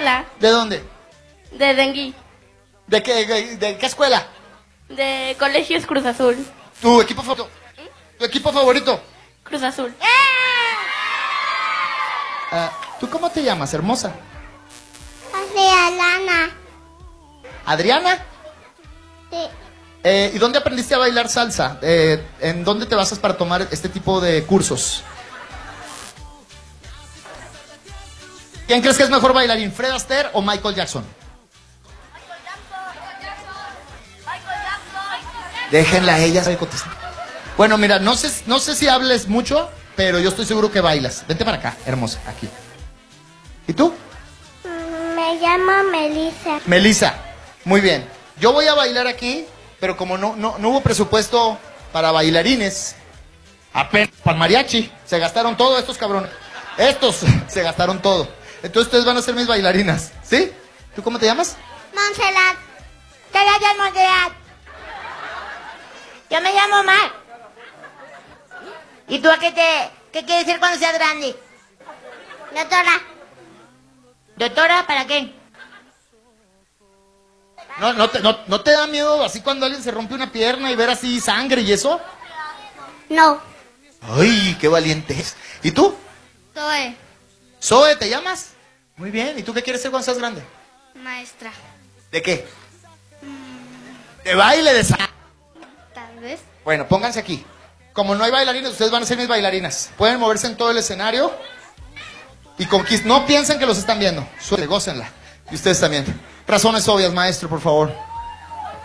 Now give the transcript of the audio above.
Hola. ¿De dónde? De Dengui. ¿De qué escuela? De Colegios Cruz Azul. ¿Tu equipo favorito? ¿Tu equipo favorito? Cruz Azul. ¿Tú cómo te llamas, hermosa? Adriana. ¿Adriana? Sí. ¿Y dónde aprendiste a bailar salsa? ¿En dónde te basas para tomar este tipo de cursos? ¿Quién crees que es mejor bailarín, Fred Astaire o Michael Jackson? Déjenla a ella. Bueno, mira, no sé si hables mucho, pero yo estoy seguro que bailas. Vente para acá, hermosa, aquí. ¿Y tú? Me llamo Melissa. Melissa, muy bien. Yo voy a bailar aquí, pero como no hubo presupuesto para bailarines, apenas para mariachi, se gastaron todo estos cabrones. Estos se gastaron todo. Entonces ustedes van a ser mis bailarinas, ¿sí? ¿Tú cómo te llamas? Montserrat. ¿Qué le llamas, Montserrat? Yo me llamo Mar. ¿Y tú a qué quieres ser cuando seas grande? Doctora. ¿Doctora? ¿Para qué? ¿No te da miedo así cuando alguien se rompe una pierna y ver así sangre y eso? No. Ay, qué valiente es. ¿Y tú? Zoe. Zoe, ¿te llamas? Muy bien. ¿Y tú qué quieres ser cuando seas grande? Maestra. ¿De qué? De baile, de salsa. Tal vez. Bueno, pónganse aquí. Como no hay bailarines, ustedes van a ser mis bailarinas. Pueden moverse en todo el escenario y no piensen que los están viendo. Suerte, gócenla. Y ustedes también. Razones obvias, maestro, por favor.